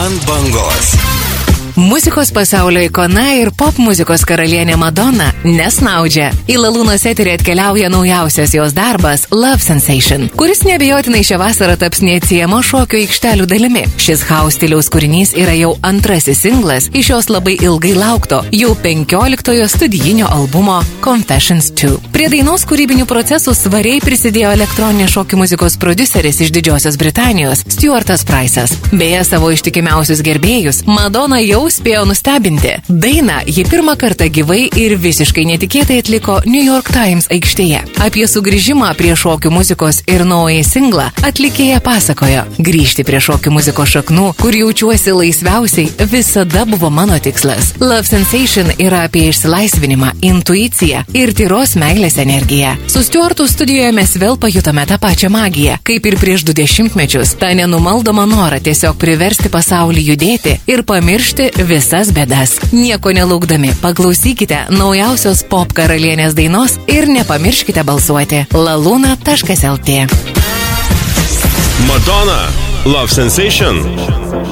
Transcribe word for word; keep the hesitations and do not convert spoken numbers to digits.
Ant bangos. Muzikos pasaulio ikona ir pop muzikos karalienė Madonna nesnaudžia. Į Lalūnos eterį atkeliauja naujausias jos darbas Love Sensation, kuris neabejotinai šią vasarą taps neatsiejama šokio aikštelių dalimi. Šis house stiliaus kūrinys yra jau antrasis singlas iš jos labai ilgai laukto, jau penkioliktojo studijinio albumo Confessions du. Prie dainos kūrybinių procesų svariai prisidėjo elektroninės šokių muzikos prodiuseris iš Didžiosios Britanijos Stuartas Price'as. Beje, savo ištikimiausius gerbėjus Madonna jau spėjo nustebinti. Dainą ji pirmą kartą gyvai ir visiškai netikėtai atliko New York Times aikštėje. Apie sugrįžimą prie šokių muzikos ir naują singlą atlikėja pasakojo: grįžti prie šokių muzikos šaknų, kur jaučiuosi laisviausiai, visada buvo mano tikslas. Love Sensation yra apie išsilaisvinimą, intuiciją ir tyros meilės energiją. Su Stuartu studijoje mes vėl pajutome tą pačią magiją, kaip ir prieš du dešimtmečius, tą nenumaldomą norą tiesiog priversti pasaulį judėti ir pamiršti visas bėdas. Nieko nelaukdami, paklausykite naujausios pop karalienės dainos ir nepamirškite balsuoti. laluna taškas lt. Madonna, Love Sensation.